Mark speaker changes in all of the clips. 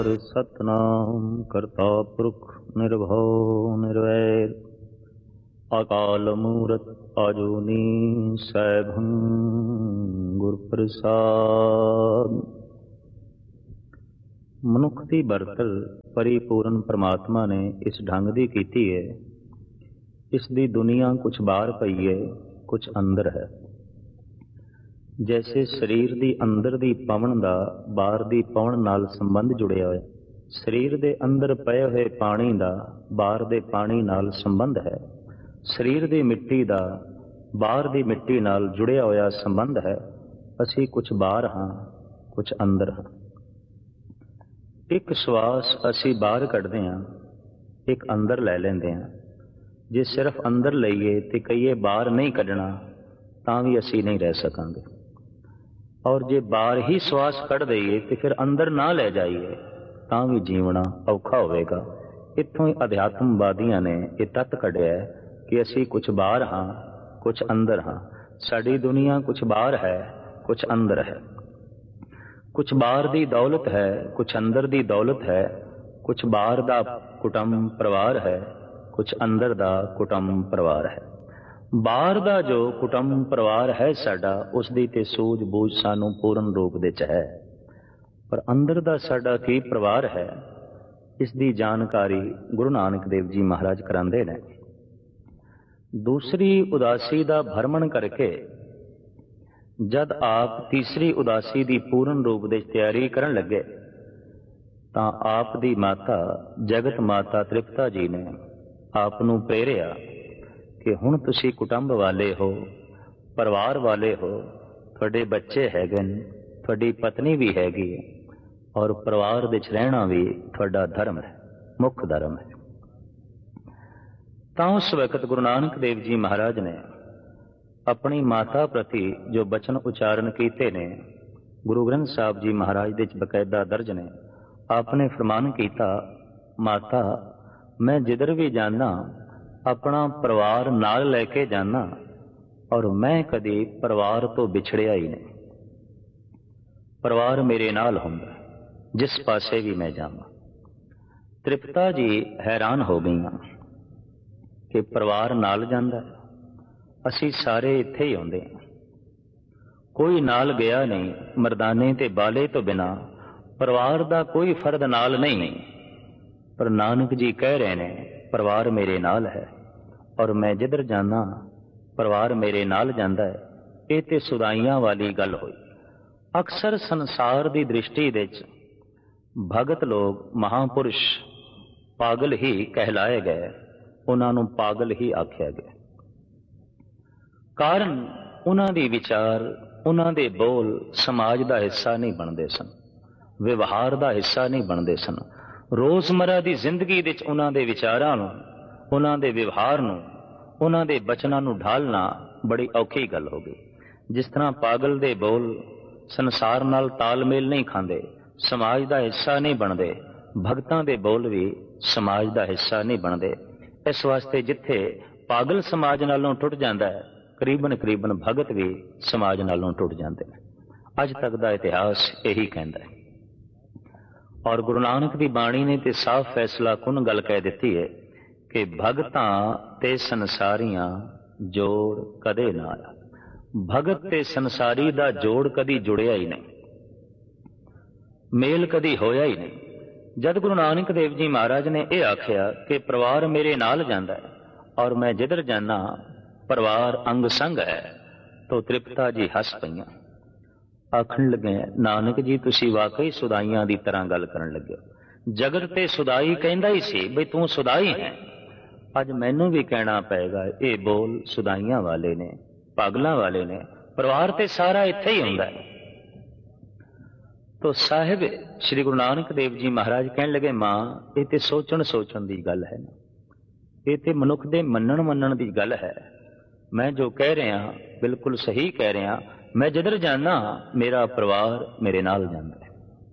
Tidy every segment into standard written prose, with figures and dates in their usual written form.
Speaker 1: सतनाम करता पुरख निर्भव निर्वैर अकाल मूरत आजूनी सैभं गुर प्रसाद। मनुख की बरतल परिपूर्ण परमात्मा ने इस ढंग की कीती है। इसकी दुनिया कुछ बाहर पई है, कुछ अंदर है। जैसे शरीर दी अंदर दी पवन दा बाहर दी पवन नाल संबंध जुड़िया है, शरीर दे अंदर पए हुए पानी दा बाहर दे पानी नाल संबंध है। शरीर दी मिट्टी दा बाहर दी मिट्टी नाल जुड़िया होया संबंध है। असी कुछ बाहर हाँ, कुछ अंदर हाँ। एक श्वास असी बाहर कढ़दे हाँ, एक अंदर लै लेंदे हाँ। जे सिर्फ अंदर लईए ते कहीए बाहर नहीं कढ़ना तां भी असी नहीं रह सकांगे, और जे बाहर ही श्वास कढ़ दईए तो फिर अंदर ना ले जाइए तां भी जीवना औखा होवेगा। इत्थों ही अध्यात्मवादियों ने यह तत्त कढ़िया है कि असी कुछ बाहर हाँ, कुछ अंदर हाँ। साडी दुनिया कुछ बाहर है, कुछ अंदर है। कुछ बाहर दी दौलत है, कुछ अंदर दी दौलत है। कुछ बाहर दा कुटुंब परिवार है, कुछ अंदर दा कुटुंब परिवार है। बाहर दा जो कुटुंब परिवार है साडा, उसदी ते सूझ बूझ सानू पूर्ण रूप दे च है, पर अंदर दा साडा की परिवार है, इसदी जानकारी गुरु नानक देव जी महाराज करांदे ने। दूसरी उदासी दा भ्रमण करके जद आप तीसरी उदासी दी पूर्ण रूप दे तैयारी करन लगे तां आप दी माता जगत माता तृप्ता जी ने आप नू प्रेरिया कि हुण तुसी कुटुंब वाले हो, परिवार वाले हो, तुहाडे बच्चे हैगे, तुहाडी पत्नी भी हैगी, और परिवार विच रहना भी तुहाडा धर्म है, मुख धर्म है। तां उस वक्त गुरु नानक देव जी महाराज ने अपनी माता प्रति जो बचन उच्चारण कीते ने, गुरु ग्रंथ साहब जी महाराज दे बकायदा दर्ज ने। आपने फरमान कीता, माता मैं जिधर भी जाना अपना परिवार नाल लैके जाना, और मैं कदी परिवार तो बिछड़िया ही नहीं। परिवार मेरे नाल हुंदा जिस पासे भी मैं जावां। तृप्ता जी हैरान हो गई कि परिवार नाल जांदा, असी सारे इत्थे ही आउंदे हां, कोई नाल गया नहीं। मर्दाने ते बाले तो बिना परिवार दा कोई फर्द नाल नहीं। पर नानक जी कह रहे ने परिवार मेरे नाल है, और मैं जिधर जाना परिवार मेरे नाल जांदा है। ये ते सुदाइयां वाली गल हुई। अक्सर संसार दी दृष्टि विच भगत लोग महापुरुष पागल ही कहलाए गए, उन्हां नूं पागल ही आख्या गया। कारण उन्हां दी विचार, उन्हां दे बोल समाज दा हिस्सा नहीं बनते सन, व्यवहार दा हिस्सा नहीं बनते सन। रोजमर्रा दी जिंदगी विच उन्हां दे विचारां नूं, उन्हां दे व्यवहार नूं, उन्हां दे बचनां नूं ढालना बड़ी औखी गल हो गई। जिस तरह पागल दे बोल संसार नाल तालमेल नहीं खांदे, समाज दा हिस्सा नहीं बनते, भगतां दे बोल भी समाज दा हिस्सा नहीं बनते। इस वास्ते जिथे पागल समाज नालों टुट जाता है, करीबन करीबन भगत भी समाज नालों टुट जाते हैं। अज तक दा इतिहास यही कहता है। और गुरु नानक की बाणी ने ते साफ फैसला कुन गल कह दी है कि भगतां ते संसारियां जोड़ कदे ना आया। भगत ते संसारी दा जोड़ कदी जुड़िया ही नहीं, मेल कदी होया ही नहीं। जद गुरु नानक देव जी महाराज ने यह आख्या कि परिवार मेरे नाल जांदा है, और मैं जिधर जाना परिवार अंग संग है, तो तृप्ता जी हस पईयां, आखण लगे, नानक जी तुसी वाकई सुदाइयां दी तरह गल करन लगे। जगत ते सुदाई कहंदा ही सी बई तू सुदाई है। अज मैनू भी कहना पेगा, ये बोल सुदाइयां वाले ने, पागलां वाले ने। परिवार ते सारा इत्थे ही हुंदा है। तो साहिब श्री गुरु नानक देव जी महाराज कहन लगे, मां ये ते सोचण सोचण दी गल है ना, ये ते मनुख दे मन्नण मन्नण दी गल है। मैं जो कह रहा बिल्कुल सही कह रहा। मैं जिधर जाना मेरा परिवार मेरे नाल जाता है।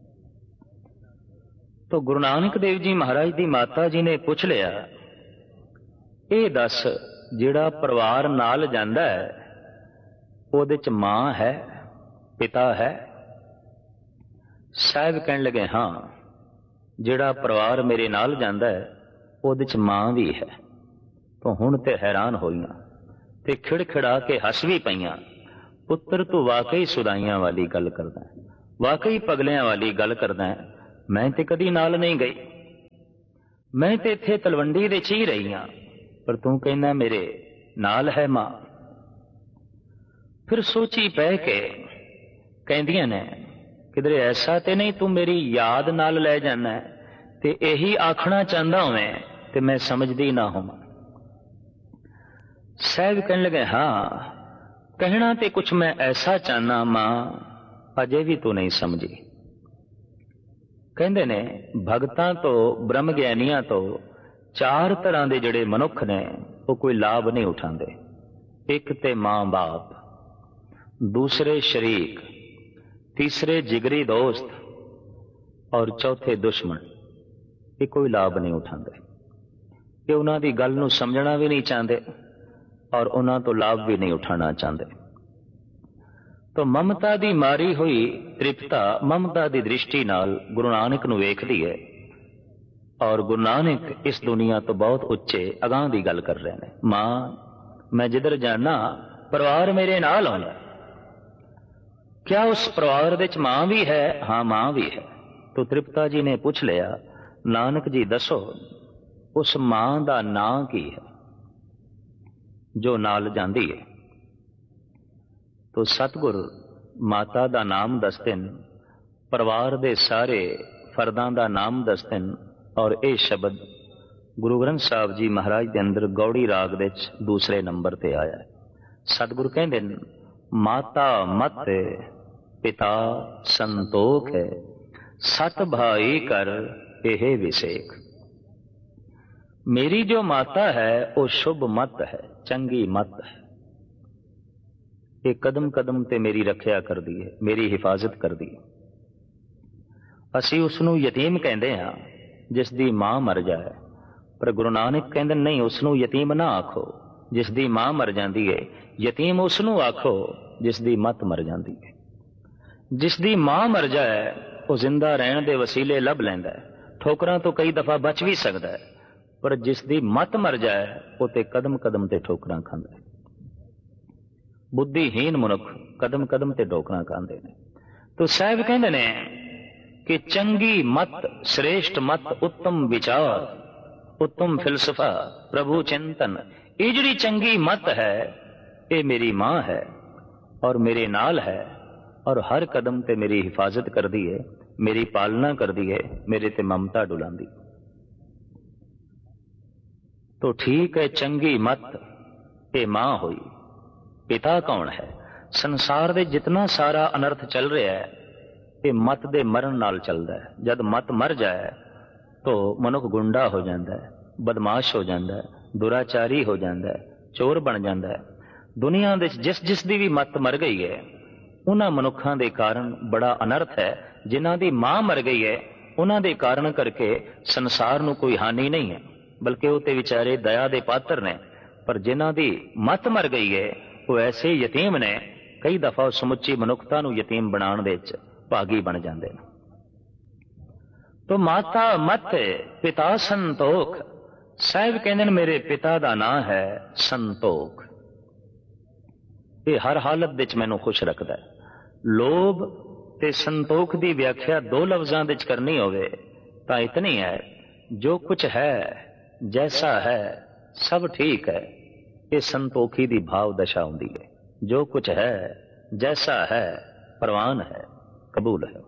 Speaker 1: तो गुरु नानक देव जी महाराज की माता जी ने पूछ लिया, ये दस जिहड़ा परिवार नाल जांदा है उहदे च मां है, पिता है? साहब कहन लगे, हाँ ਜਿਹੜਾ ਪਰਿਵਾਰ ਮੇਰੇ ਨਾਲ ਜਾਂਦਾ ਹੈ ਉਹਦੇ ਚ ਮਾਂ ਵੀ ਹੈ। ਤੂੰ ਹੁਣ ਤੇ ਹੈਰਾਨ ਹੋਈਆਂ ਤੇ ਖਿੜਖਿੜਾ ਕੇ ਹੱਸ ਵੀ ਪਈਆਂ। ਪੁੱਤਰ ਤੂੰ ਵਾਕਈ ਸੁਦਾਈਆਂ ਵਾਲੀ ਗੱਲ ਕਰਦਾ, ਵਾਕਈ ਪਗਲਿਆਂ ਵਾਲੀ ਗੱਲ ਕਰਦਾ। ਮੈਂ ਤੇ ਕਦੀ ਨਾਲ ਨਹੀਂ ਗਈ, ਮੈਂ ਤੇ ਇੱਥੇ ਤਲਵੰਡੀ ਦੇ ਚ ਹੀ ਰਹੀ ਹਾਂ, ਪਰ ਤੂੰ ਕਹਿੰਦਾ ਮੇਰੇ ਨਾਲ ਹੈ ਮਾਂ। ਫਿਰ ਸੋਚੀ ਪੈ ਕੇ ਕਹਿੰਦੀਆਂ ਨੇ ਕਿਧਰੇ ਐਸਾ ਤੇ ਨਹੀਂ ਤੂੰ ਮੇਰੀ ਯਾਦ ਨਾਲ ਲੈ ਜਾਣਾ ਤੇ ਇਹੀ ਆਖਣਾ ਚਾਹੁੰਦਾ ਹੋਵੇਂ ਤੇ ਮੈਂ ਸਮਝਦੀ ਨਾ ਹੋਵਾਂ। ਸਾਹਿਬ ਕਹਿਣ ਲਗੇ ਹਾਂ ਕਹਿਣਾ ਤੇ ਕੁਛ ਮੈਂ ਐਸਾ ਚਾਹਨਾ ਮਾਂ, ਅਜੇ ਵੀ ਤੂੰ ਨਹੀਂ ਸਮਝੀ। ਕਹਿੰਦੇ ਨੇ ਭਗਤਾਂ ਤੋਂ ਬ੍ਰਹਮ ਗਿਆਨੀਆਂ ਤੋਂ ਚਾਰ ਤਰ੍ਹਾਂ ਦੇ ਜਿਹੜੇ ਮਨੁੱਖ ਨੇ ਉਹ ਕੋਈ ਲਾਭ ਨਹੀਂ ਉਠਾਉਂਦੇ। ਇੱਕ ਤੇ ਮਾਂ ਬਾਪ, ਦੂਸਰੇ ਸ਼ਰੀਕ, ਤੀਸਰੇ ਜਿਗਰੀ ਦੋਸਤ ਔਰ ਚੌਥੇ ਦੁਸ਼ਮਣ। ਇਹ ਕੋਈ ਲਾਭ ਨਹੀਂ ਉਠਾਉਂਦੇ, ਇਹ ਉਹਨਾਂ ਦੀ ਗੱਲ ਨੂੰ ਸਮਝਣਾ ਵੀ ਨਹੀਂ ਚਾਹੁੰਦੇ ਔਰ ਉਹਨਾਂ ਤੋਂ ਲਾਭ ਵੀ ਨਹੀਂ ਉਠਾਉਣਾ ਚਾਹੁੰਦੇ। ਤਾਂ ਮਮਤਾ ਦੀ ਮਾਰੀ ਹੋਈ ਤ੍ਰਿਪਤਾ ਮਮਤਾ ਦੀ ਦ੍ਰਿਸ਼ਟੀ ਨਾਲ ਗੁਰੂ ਨਾਨਕ ਨੂੰ ਵੇਖਦੀ ਹੈ ਔਰ ਗੁਰੂ ਨਾਨਕ ਇਸ ਦੁਨੀਆ ਤੋਂ ਬਹੁਤ ਉੱਚੇ ਅਗਾਂਹ ਦੀ ਗੱਲ ਕਰ ਰਹੇ ਨੇ। ਮਾਂ ਮੈਂ ਜਿੱਧਰ ਜਾਣਾ ਪਰਿਵਾਰ ਮੇਰੇ ਨਾਲ ਆਉਂਦਾ। ਕਿਆ ਉਸ ਪਰਿਵਾਰ ਵਿੱਚ ਮਾਂ ਵੀ ਹੈ? ਹਾਂ ਮਾਂ ਵੀ ਹੈ। ਤੋ ਤ੍ਰਿਪਤਾ ਜੀ ਨੇ ਪੁੱਛ ਲਿਆ ਨਾਨਕ ਜੀ ਦੱਸੋ ਉਸ ਮਾਂ ਦਾ ਨਾਂ ਕੀ ਹੈ ਜੋ ਨਾਲ ਜਾਂਦੀ ਹੈ? ਤੋ ਸਤਿਗੁਰ ਮਾਤਾ ਦਾ ਨਾਮ ਦੱਸਦੇ ਨੇ, ਪਰਿਵਾਰ ਦੇ ਸਾਰੇ ਫਰਦਾਂ ਦਾ ਨਾਮ ਦੱਸਦੇ ਨੇ ਔਰ ਇਹ ਸ਼ਬਦ ਗੁਰੂ ਗ੍ਰੰਥ ਸਾਹਿਬ ਜੀ ਮਹਾਰਾਜ ਦੇ ਅੰਦਰ ਗੌੜੀ ਰਾਗ ਦੇ ਵਿੱਚ ਦੂਸਰੇ ਨੰਬਰ ਤੇ ਆਇਆ ਹੈ। ਸਤਿਗੁਰ ਕਹਿੰਦੇ ਨੇ ਮਾਤਾ ਮਤ ਪਿਤਾ ਸੰਤੋਖ ਹੈ, ਸਤ ਭਾਈ ਕਰ ਇਹ ਵਿਸੇਖ। मेरी जो माता है वो शुभ मत है, चंगी मत है। ये कदम कदम ते मेरी रखिया कर दी है, मेरी हिफाजत कर दी। असी उसनू यतीम कहते हैं जिस दी मां मर जाए, पर गुरु नानक कहते नहीं उसनू यतीम ना आखो जिस दी मां मर जाती है, यतीम उसनू आखो जिस दी मत मर जाती है। जिस दी मां मर जाए वो जिंदा रहने दे वसीले लभ लैंदा है, ठोकरां तो कई दफा बच भी सकता है, पर जिस दी मत मर जाए वो ते कदम कदम ते ठोकरां खांदा है। बुद्धिहीन मनुख कदम कदम ते ठोकरां खांदे ने। तो साहब कहंदे ने कि चंगी मत, श्रेष्ठ मत, उत्तम विचार, उत्तम फिलसफा, प्रभु चिंतन, ये जिहड़ी चंगी मत है ये मेरी मां है और मेरे नाल है और हर कदम ते मेरी हिफाजत करदी है, मेरी पालना करदी है, मेरे ते ममता डुलांदी। तो ठीक है चंगी मत ये मां हुई, पिता कौन है? संसार दे जितना सारा अनर्थ चल रहा है ये मत दे मरण नाल चलदा है। जब मत मर जाए तो मनुख गुंडा हो जाता है, बदमाश हो जाता है, दुराचारी हो जाता है, चोर बन जाता है। दुनिया दे जिस जिस दी भी मत मर गई है उन्हां मनुखां दे कारण बड़ा अनर्थ है। जिन्हां दी मां मर गई है उन्हां दे कारण करके संसार नूं कोई हानि नहीं है, बल्कि वो ते विचारे दया दे पात्र ने। पर जिन्हां दी मत मर गई है वो ऐसे यतीम ने, कई दफा समुची मनुखता नूं यतीम बनाउण दे विच भागी बन जांदे ने। तो माता मत पिता संतोख। साहिब कहंदे ने मेरे पिता दा नां है संतोख। ये हर हालत विच मैनूं खुश रखदा है। लोभ ते संतोख दी व्याख्या दो लफ्जां विच करनी होवे तां इतनी है, जो कुछ है जैसा है सब ठीक है, ये संतोखी दी भाव दशा होंदी है। जो कुछ है जैसा है प्रवान है, कबूल है।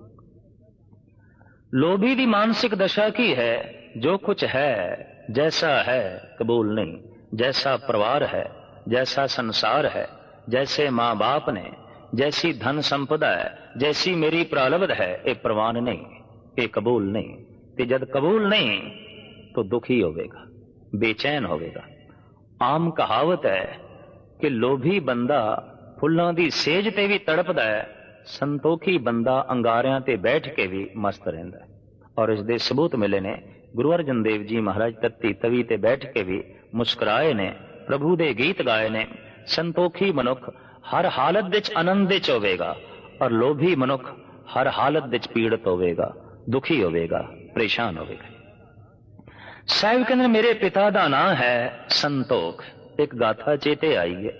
Speaker 1: लोभी दी मानसिक दशा की है, जो कुछ है जैसा है कबूल नहीं। जैसा परिवार है, जैसा संसार है, जैसे माँ बाप ने, जैसी धन संपदा है, जैसी मेरी प्रारब्ध है, ये प्रवान नहीं, ये कबूल नहीं। ते जब कबूल नहीं तो दुखी होवेगा, बेचैन होवेगा। आम कहावत है कि लोभी बंदा फुल्लां दी सेज ते भी तड़पदा है, संतोखी बंदा अंगारियां ते बैठ के भी मस्त रहिंदा है। और इस दे सबूत मिले ने गुरु अर्जन देव जी महाराज तत्ती तवी ते बैठ के भी मुस्कुराए ने, प्रभु दे गीत गाए ने। संतोखी मनुख हर हालत विच आनंद विच होवेगा और लोभी मनुख हर हालत विच पीड़ित होवेगा। दुखी होवेगा, परेशान होवेगा। साहिब कहते मेरे पिता का नाम है संतोख। एक गाथा चेते आई है,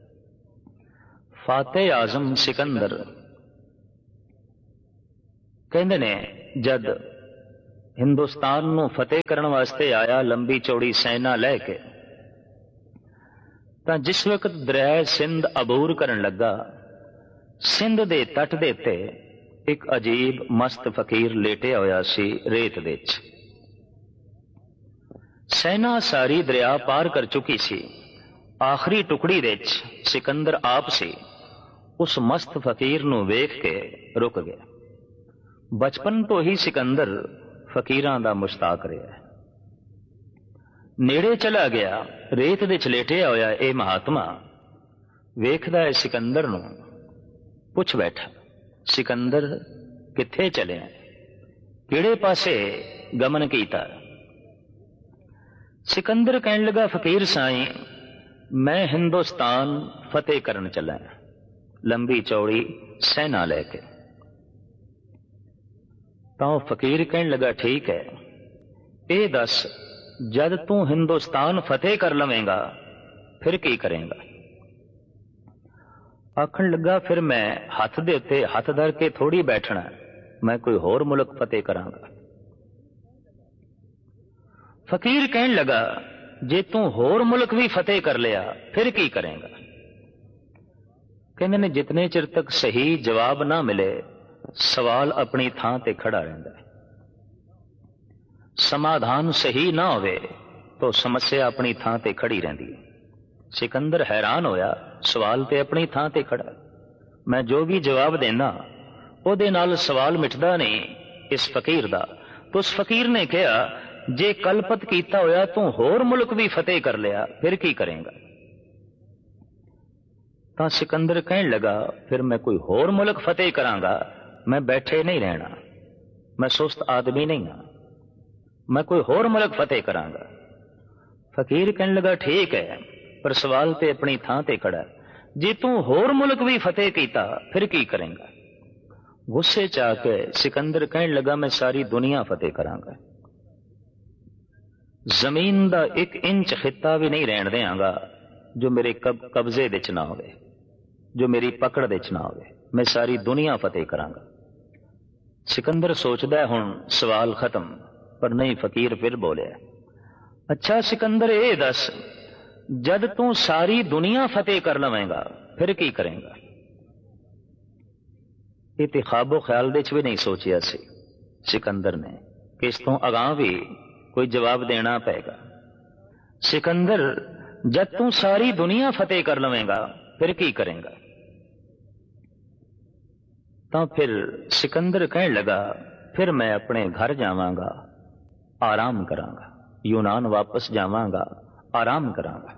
Speaker 1: फातेह आजम सिकंदर कहते ने जद हिंदुस्तान नूं फतेह करने वास्ते आया लंबी चौड़ी सेना लैके, तां जिस वक्त दरिया सिंध अबूर करन लगा, सिंध दे तट दे उत्ते एक अजीब मस्त फकीर लेटिया होया सी रेत दे विच। सेना सारी दरिया पार कर चुकी सी, आखिरी टुकड़ी दे विच सिकंदर आप सी। उस मस्त फकीर नूं वेख के रुक गया। बचपन तो ही सिकंदर फकीरां दा मुश्ताक रहा। नेड़े चला गया, रेत दे च लेटिया होया ए महात्मा वेखदा है सिकंदर नूं, पुछ बैठा, सिकंदर किथे चले, किहड़े पासे गमन कीता? सिकंदर कहने लगा, फकीर साईं मैं हिंदुस्तान फतेह करन चला, लंबी चौड़ी सेना लेके। तो फकीर कहने लगा, ठीक है, ये दस जद तू हिंदुस्तान फतेह कर लवेंगा फिर की करेंगा? आखन लगा, फिर मैं हथ दे उत्ते हथ धर के थोड़ी बैठना, मैं कोई होर मुल्क फतेह करांगा। फकीर कहने लगा, जे तू होर मुल्क भी फतेह कर लिया फिर की करेंगा? कहने ने जितने चिर तक सही जवाब ना मिले सवाल अपनी थां ते खड़ा रहिंदा है। समाधान सही ना होवे तो समस्या अपनी थां ते खड़ी रहिंदी है। सिकंदर हैरान होया, सवाल ते अपनी थां ते खड़ा, मैं जो भी जवाब देना ओदे नाल सवाल मिटदा नहीं इस फकीर दा। तो उस फकीर ने कहा, जे कलपत कीता होया तू होर मुल्क भी फतेह कर लिया फिर की करेंगा? तो सिकंदर कहने लगा, फिर मैं कोई होर मुल्क फतेह करांगा, मैं बैठे नहीं रहना, मैं सुस्त आदमी नहीं हाँ, मैं कोई होर मुल्क फतेह करांगा। फकीर कहने लगा, ठीक है, पर सवाल ते अपनी थां ते खड़ा, जे तू होर मुल्क भी फतेह कीता फिर की करेंगा? गुस्से च आके सिकंदर कहने लगा, मैं सारी दुनिया फतेह करांगा, जमीन दा एक इंच खिता भी नहीं रहन देंगा जो मेरे कब्जे विच ना होवे, जो मेरी पकड़ विच ना होवे, मैं सारी दुनिया फतेह करांगा। सिकंदर सोचदा हुण सवाल खत्म, पर नहीं, फकीर फिर बोलिया, अच्छा सिकंदर ये दस जद तू सारी दुनिया फतेह कर लवेंगा फिर की करेंगा? ये ते ख्वाबो ख्याल दे च भी नहीं सोचिया सी सिकंदर ने कि इस तो अगां भी कोई जवाब देना पेगा। सिकंदर जब तू सारी दुनिया फतेह कर लवेंगा फिर की करेंगा? तो फिर सिकंदर कहने लगा, फिर मैं अपने घर जावांगा, आराम करांगा, यूनान वापस जावांगा, आराम करांगा।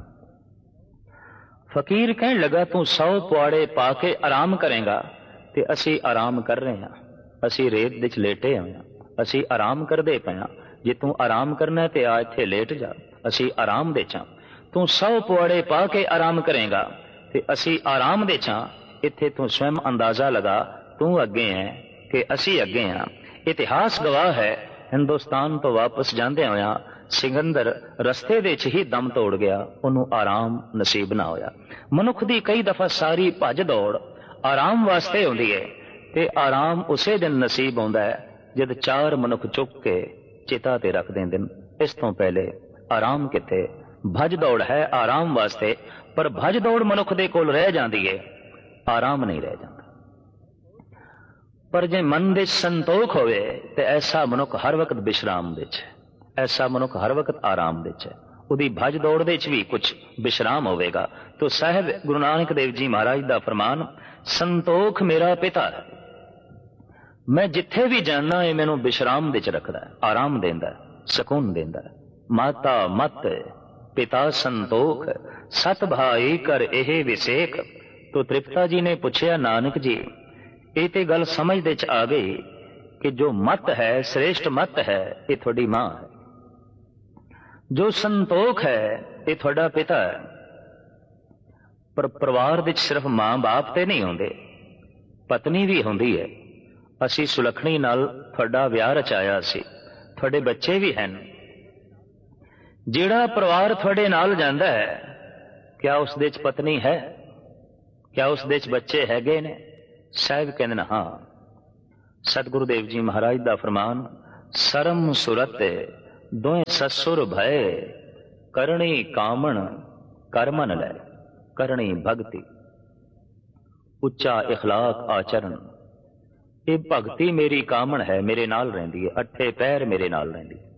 Speaker 1: फकीर कहने लगा, तू 100 पुआड़े पाके आराम करेंगा ते असी आराम कर रहे हैं, असी रेत विच लेटे हुए हैं, असी आराम करदे पे हां, जे तू आराम करना ते आ इत्थे लेट जा, असी आराम दे चा। तू 100 पुआड़े पा के आराम करेगा ते असी आराम दे चा, इत्थे तू स्वयं अंदाजा लगा, तू अगे है कि असी अगे हैं। इतिहास गवाह है, हिंदुस्तान तो वापस जांदे होया सिकंदर रस्ते दे च ही दम तोड़ गया, उन्होंने आराम नसीब ना होया। मनुख दी कई दफा सारी भज दौड़ आराम वास्ते होंदी है, ते आराम उसे दिन नसीब होंदा है जद 4 मनुख चुक के चिता ते रख देंदे न। इस तो पहले आराम किथे? भज दौड़ है आराम वास्ते, पर भज दौड़ मनुख दे कोल रह जांदी है, आराम नहीं रह जाता। पर जे मन दे संतोख होवे ते ऐसा मनुख हर वक्त विश्राम दे च, ऐसा मनुख हर वक्त आराम दे च, उदी भज दौड़ दे च भी कुछ विश्राम होवेगा। तो साहिब गुरु नानक देव जी महाराज दा फरमान, संतोख मेरा पिता है, मैं जिथे भी जाना है मैनू विश्राम दे च रखदा है, आराम देंदा है, सुकून देंदा है। माता मत पिता संतोख, सत भाई कर एहे विसेख। तो तृप्ता जी ने पूछया, नानक जी ये ते गल समझ दे च आ गई कि जो मत है श्रेष्ठ मत है ये थोड़ी मां है, जो संतोख है ये थोड़ा पिता है। पर परिवार विच सिर्फ मां बाप ते नहीं होंदे, पत्नी भी होंदी है, ਅਸੀਂ ਸੁਲੱਖਣੀ ਨਾਲ ਤੁਹਾਡਾ ਵਿਆਹ ਰਚਾਇਆ ਸੀ, ਤੁਹਾਡੇ ਬੱਚੇ ਵੀ ਹਨ। ਜਿਹੜਾ ਪਰਿਵਾਰ ਤੁਹਾਡੇ ਨਾਲ ਜਾਂਦਾ ਹੈ, ਕਿਆ ਉਸ ਦੇ 'ਚ ਪਤਨੀ ਹੈ? ਕਿਆ ਉਸ ਦੇ 'ਚ ਬੱਚੇ ਹੈਗੇ ਨੇ? ਸਾਹਿਬ ਕਹਿੰਦੇ ਨੇ ਹਾਂ। ਸਤਿਗੁਰੂ ਦੇਵ ਜੀ ਮਹਾਰਾਜ ਦਾ ਫਰਮਾਨ, ਸਰਮ ਸੁਰਤ ਦੋਏ ਸਸੁਰ ਭਏ, ਕਰਣੀ ਕਾਮਣ ਕਰਮਨ ਲੈ। ਕਰਣੀ ਭਗਤੀ, ਉੱਚਾ ਇਖਲਾਕ ਆਚਰਨ, ਇਹ ਭਗਤੀ ਮੇਰੀ ਕਾਮਣ ਹੈ, ਮੇਰੇ ਨਾਲ ਰਹਿੰਦੀ ਹੈ, ਅੱਠੇ ਪੈਰ ਮੇਰੇ ਨਾਲ ਰਹਿੰਦੀ ਹੈ।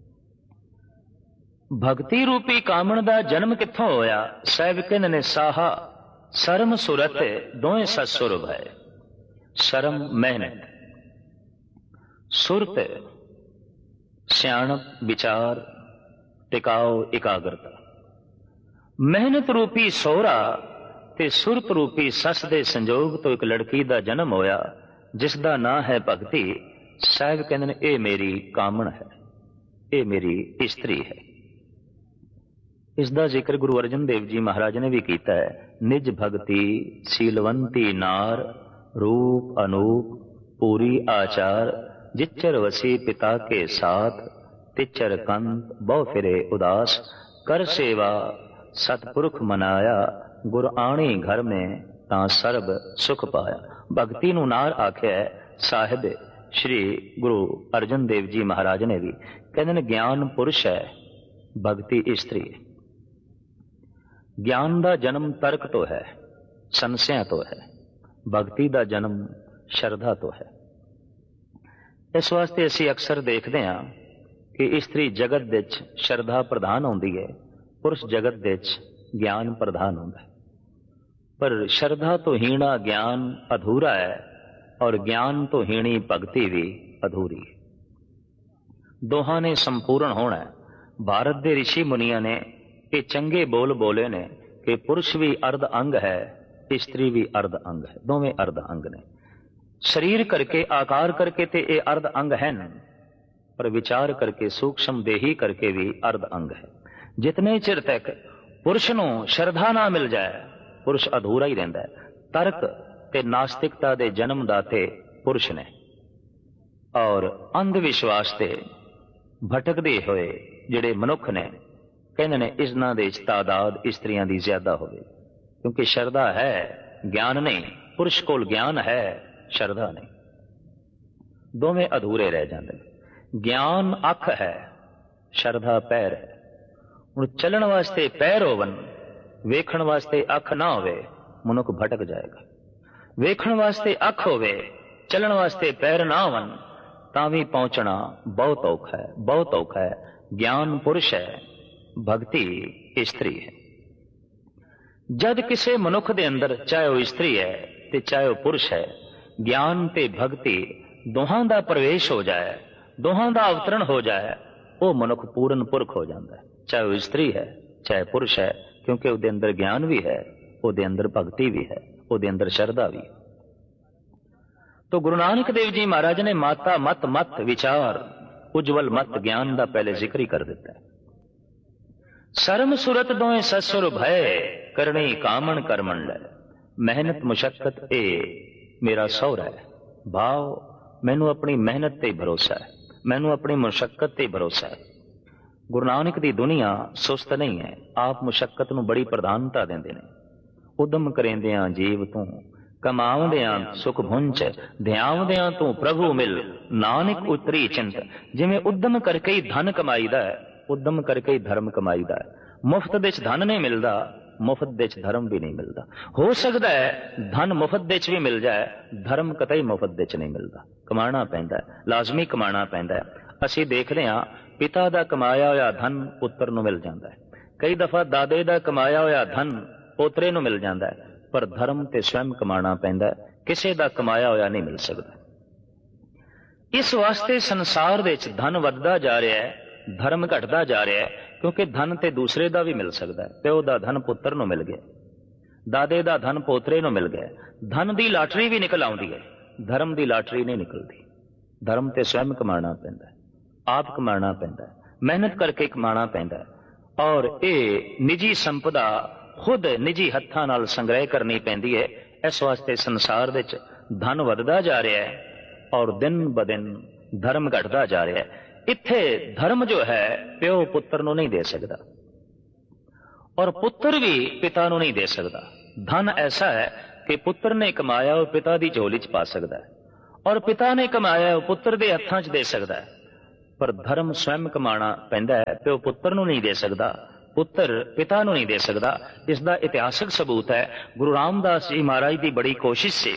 Speaker 1: ਭਗਤੀ ਰੂਪੀ ਕਾਮਣ ਦਾ ਜਨਮ ਕਿੱਥੋਂ ਹੋਇਆ? ਸਾਹਿਬ ਕਹਿੰਦੇ ਨੇ ਸਾਹਾ ਸਰਮ ਸੁਰਤ ਦੋਏ ਸਸੁਰ ਭਏ। ਸ਼ਰਮ ਮਿਹਨਤ, ਸੁਰਤ ਸਿਆਣਪ ਵਿਚਾਰ, ਟਿਕਾਓ ਇਕਾਗਰਤਾ। ਮਿਹਨਤ ਰੂਪੀ ਸੋਹਰਾ ਤੇ ਸੁਰਤ ਰੂਪੀ ਸੱਸ ਦੇ ਸੰਜੋਗ ਤੋਂ ਇੱਕ ਲੜਕੀ ਦਾ ਜਨਮ ਹੋਇਆ, ਜਿਸ ਦਾ ਨਾਂ ਹੈ ਭਗਤੀ। ਸਾਹਿਬ ਕਹਿੰਦੇ ਨੇ ਇਹ ਮੇਰੀ ਕਾਮਣ ਹੈ, ਇਹ ਮੇਰੀ ਇਸਤਰੀ ਹੈ। ਇਸ ਦਾ ਜ਼ਿਕਰ ਗੁਰੂ ਅਰਜਨ ਦੇਵ ਜੀ ਮਹਾਰਾਜ ਨੇ ਵੀ ਕੀਤਾ ਹੈ। ਨਿਜ ਭਗਤੀ ਸੀਲਵੰਤੀ ਨਾਰ, रूप अनूप पूरी आचार, जिच्चर वसी पिता के साथ, तिच्चर कंत बहु फिरे उदास, कर सेवा सतपुरख मनाया, गुर आणी घर में तां सर्ब सुख पाया। भगती नूं नार आख्या है साहिब श्री गुरु अर्जन देव जी महाराज ने भी। कहते ने ज्ञान पुरुष है, भगती स्त्री है। ज्ञान का जन्म तर्क तो है, संशय तो है, भगती का जन्म शरधा तो है। इस वास्ते असी अक्सर देखते हैं कि स्त्री जगत विच शरधा प्रधान होंदी है, पुरुष जगत विच ज्ञान प्रधान होंदा है। पर शरधा तो हीणा ज्ञान अधूरा है, और ज्ञान तो हीणी भगती भी अधूरी है। दोहां ने संपूर्ण होना है। भारत के ऋषि मुनिया ने ये चंगे बोल बोले ने कि पुरुष भी अर्ध अंग है, स्त्री भी अर्ध अंग है, दोवें अर्ध अंग ने। शरीर करके आकार करके ते ये अर्ध अंग है, पर विचार करके सूक्ष्म देही करके भी अर्ध अंग है। जितने चिर तक पुरुष नूं शरधा ना मिल जाए, पुरुष अधूरा ही रहिंदा है। तर्क ते नास्तिकता दे जन्म दाते पुरुष ने, और अंध विश्वास ते भटकदे होए जिहड़े मनुख ने, कहंदे ने इन्हां दे तादाद स्त्रियां दी ज्यादा होवे। क्योंकि शरधा है, ज्ञान नहीं। पुरुष कोल ज्ञान है, शरधा नहीं। दोवें अधूरे रह जाते। ज्ञान अख है, शरधा पैर है। हुण चलण वास्ते पैर होवन, वेखण वास्ते अख ना होवे, मनुख भटक जाएगा। वेखण वास्ते अख होवे, चलण वास्ते पैर ना होवन, तां भी पहुंचना बहुत औखा है, बहुत औखा है। ज्ञान पुरुष है, भक्ति स्त्री है। जद किसी मनुख दे अंदर, चाहे वह स्त्री है ते चाहे वह पुरुष है, ज्ञान ते भक्ति दोहां दा प्रवेश हो जाए, दोहां दा अवतरण हो जाए, वो मनुख पूर्ण पुरख हो जाता है। चाहे वह स्त्री है चाहे पुरुष है, क्योंकि उसदे अंदर ज्ञान भी है, उसदे अंदर भक्ति भी है, उसदे अंदर शरधा भी है। तो गुरु नानक देव जी महाराज ने माता मत मत विचार, उज्जवल मत ज्ञान का पहले जिक्र ही कर दिता है। शर्म सुरत दोए ससुर भय, करनी कामन करमन ले। मेहनत मुशक्कत ए मेरा सौरा है। भाव मैनू अपनी मेहनत ते भरोसा है, मैनू अपनी मुशक्कत ते भरोसा है। गुरु नानक दी दुनिया सुस्त नहीं है, आप मुशक्कत नू बड़ी प्रधानता देंदे ने। उदम करेंदियां जीव तू, कमाउंदियां सुख भुंच, ध्यावदियां तू प्रभु मिल, नानक उतरी चिंत। जिवें उदम करके ही धन कमाईदा है, उदम करके ही धर्म कमाईदा है। मुफ्त विच धन नहीं मिलता, मुफ्त विच धर्म भी नहीं मिलता। हो सकता है धन मुफ्त विच भी मिल जाए, धर्म कतई मुफ्त विच नहीं मिलता। कमाना पैंदा है, लाजमी कमाना पैंदा है। असीं देखते हैं पिता दा कमाया होया धन पुत्र नूं मिल जाता है, कई दफा दादे दा कमाया होया धन पोतरे नूं मिल जाता है, पर धर्म ते स्वयं कमाना पैंदा है, किसी दा कमाया होया नहीं मिल सकता। इस वास्ते संसार दे विच धन वधदा जा रहा है, धर्म घटदा जा रहा है, क्योंकि धन ते दूसरे दा भी मिल सकता है। प्यो दा धन पुत्र नूं मिल गया, दादे दा धन पोतरे नूं मिल गया। धन दी लाटरी भी निकल आउंदी है, धर्म दी लाटरी नहीं निकलती। धर्म ते स्वयं कमाना पैंदा है, आप कमाना पैंदा है, मेहनत करके कमाना पैंदा है। और ये निजी संपदा खुद निजी हत्थां नाल संग्रह करनी पैंदी है। इस वास्ते संसार दे विच धन वधदा जा रहा है और दिन ब दिन धर्म घटता जा रहा है। इत्थे धर्म जो है प्यो पुत्र नूं नहीं दे सकता और पुत्र भी पिता नूं नहीं दे सकता। धन ऐसा है कि पुत्र ने कमाया वो पिता की झोली च पा सकता है और पिता ने कमाया वो पुत्र के हत्थां च दे सकता है, पर धर्म स्वयं कमाना पैंदा है। प्यो पुत्र नूं नहीं दे सकता, पुत्र पिता नूं नहीं दे सकता। इसका इतिहासक सबूत है गुरु रामदास जी महाराज की बड़ी कोशिश से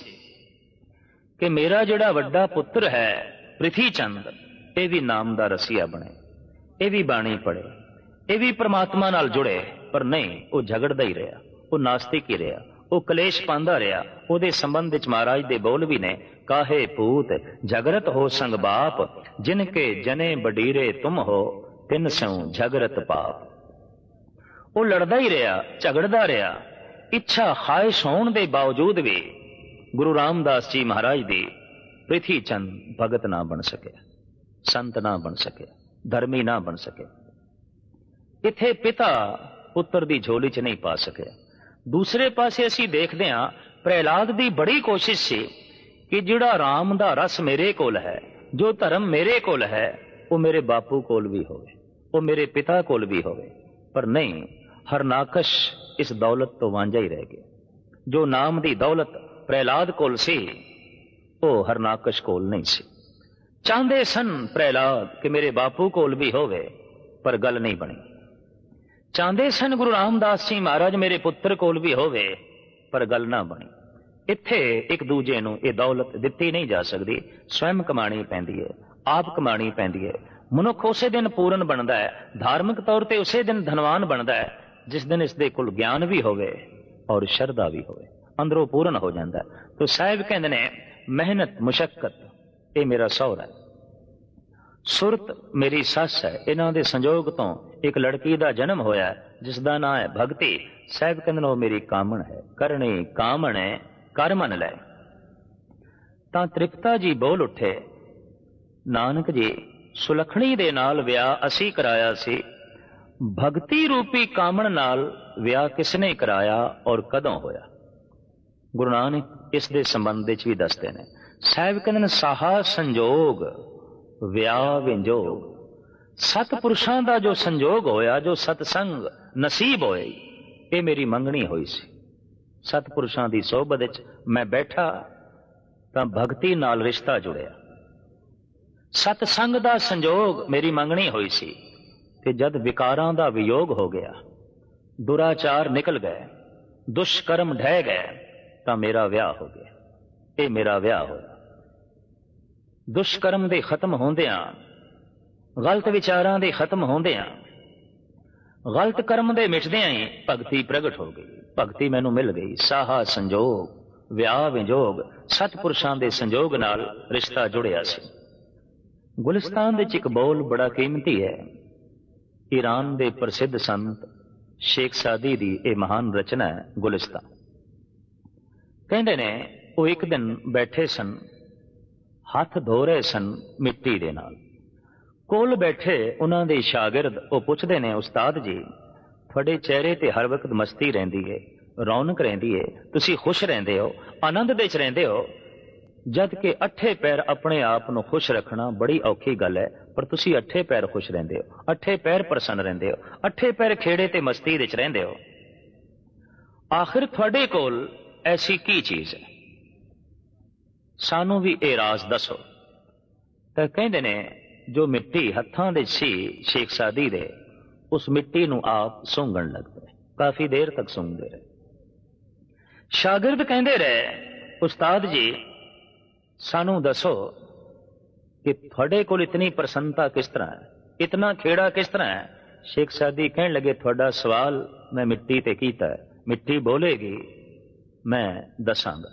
Speaker 1: कि मेरा जिहड़ा वड्डा पुत्र है पृथ्वी चंद, ये भी नाम दा रसिया बने, ये भी बाणी पढ़े, ये भी परमात्मा नाल जुड़े, पर नहीं, वो झगड़दा ही रहा, वो नास्तिक ही रहा, वो कलेश पांदा रहा। ਉਹਦੇ संबंध विच महाराज दे बोल भी ने, काहे पूत झगरत हो संग बाप, जिनके जने बडीरे तुम हो, तिन सौ झगरत पाप। वो लड़दा ही रहा, झगड़दा रहा, इच्छा ख्वाहिश होने के बावजूद भी गुरु रामदास जी महाराज दी पृथ्वी चंद भगत ना बन सके, संत ना बन सके, धर्मी ना बन सके। इत्थे पिता पुत्र दी झोली च नहीं पा सके। दूसरे पासे असीं देखते हैं प्रहलाद दी बड़ी कोशिश सी कि जिहड़ा राम दा रस मेरे कोल है, जो धर्म मेरे कोल है, वो मेरे बापू कोल भी होवे, वो मेरे पिता कोल भी होवे, पर नहीं, हरनाकश इस दौलत तो वांझा ही रह गया। जो नाम दी दौलत प्रहलाद कोल सी, वो हरनाकश कोल नहीं सी। चाहते सन प्रहलाद कि मेरे बापू कोल भी होवे, पर गल नहीं बनी। चाहते सन गुरु रामदास जी महाराज मेरे पुत्र कोल भी होवे, पर गल ना बनी। इत्थे एक दूजे नूं ये दौलत दित्ती नहीं जा सकती, स्वयं कमानी पैंदी है, आप कमानी पैंदी है। मनुख उसे दिन पूर्ण बनता है, धार्मिक तौर पर उसे दिन धनवान बनता है जिस दिन इसके कोल ज्ञान भी होवे और श्रद्धा भी होवे, अंदरों पूर्ण हो जाता है। तो साहिब कहते ने मेहनत मुशक्कत ये मेरा सौर है, सुरत मेरी सस है, इन्हां दे संजोग तो एक लड़की का जन्म होया जिसका नाम है भगती। साहिब कहते वो मेरी कामण है, करनी कामण है, कर मन लै। तां तृप्ता जी बोल उठे, नानक जी सुलखणी दे नाल विआह असी कराया सी, भगती रूपी कामण नाल विआह किसने कराया और कदों होया। गुरु नानक इस दे संबंध विच भी दसदे ने। साहिब कहते साहा संजोग विआह विंजोग, सतपुरुषां दा जो संजोग होया, जो सतसंग नसीब होए, ये मेरी मंगनी हुई सी। सतपुरुषां दी सोबत विच मैं बैठा तां भगती नाल रिश्ता जुड़िया, सतसंग दा संजोग मेरी मंगनी हुई सी। ते जद विकारां दा वियोग हो गया, दुराचार निकल गए, दुष्कर्म ढह गए, तां मेरा विआह हो गया। ये मेरा विआह होया। दुष्कर्म दे खत्म होंदियां, गलत विचारां दे खत्म होंदियां, गलत कर्म दे मिटदियां ही भगती प्रगट हो गई, भगती मैनू मिल गई। साहा संजोग विआह विजोग, सतपुरुषां दे संजोग नाल रिश्ता जुड़िया सी। गुलिस्तान विच एक बोल बड़ा कीमती है। ईरान दे प्रसिद्ध संत शेख सादी दी ये महान रचना है गुलिस्तान। कहंदे ने वो एक दिन बैठे सन, हथ धो रहे सन मिट्टी दे नाल। कोल बैठे उन्हां दे शागिर्द वो पुछदे ने, उस्ताद जी थोड़े चेहरे ते हर वक्त मस्ती रहिंदी है, रौनक रहिंदी है, तुसी खुश रहिंदे हो, आनंद दे च रहिंदे हो, जद के अठे पैर अपने आप नूं खुश रखना बड़ी औखी गल है, पर तुसी अठे पैर खुश रहिंदे हो, अठे पैर प्रसन्न रहिंदे हो, अठे पैर खेड़े ते मस्ती दे च रहिंदे हो। आखिर थोड़े कोल ऐसी की चीज है, सानू भी ए राज दसो। तो कहंदे ने जो मिट्टी हत्थां दे सी शेख सादी दे, उस मिट्टी नूं आप सूंघण लग पे, काफी देर तक सूंघदे रहे। शागिर्द कहंदे रहे, उस्ताद जी सानू दसो कि थोड़े कोल इतनी प्रसन्नता किस तरह है, इतना खेड़ा किस तरह है। शेख सादी कहने लगे, थोड़ा सवाल मैं मिट्टी ते कीता है, मिट्टी बोलेगी मैं दसांगा।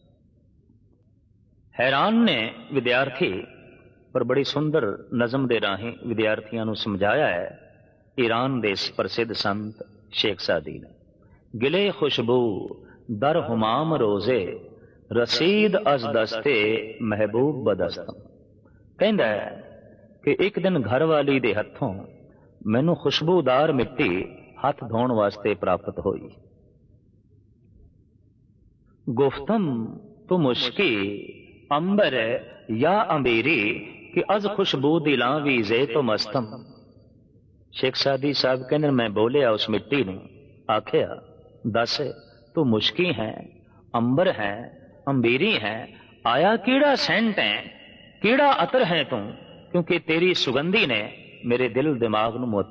Speaker 1: हैरान ने विद्यार्थी, पर बड़ी सुंदर नज़म दे राही विद्यार्थियों नूं समझाया है ईरान दे प्रसिद्ध संत शेख सादी ने। गिले खुशबू दर हुमाम रोजे, रसीद अज दस्ते महबूब बदस्तम। कहंदा है कि एक दिन घर वाली दे हथों मैनू खुशबूदार मिट्टी हाथ धोण वास्ते प्राप्त हुई। गुफ्तम तू मुश्की अंबर या अंबेरी कि अज खुशबू दी लावी जे तो मस्तम। शेख सादी साहब कहने मैं बोलिया उस मिट्टी नूं, आखिया दस तू मुश्की है, अंबर है, अंबेरी है, आया केड़ा सेंट है, केड़ा अतर है तू, क्योंकि तेरी सुगंधी ने मेरे दिल दिमाग नूं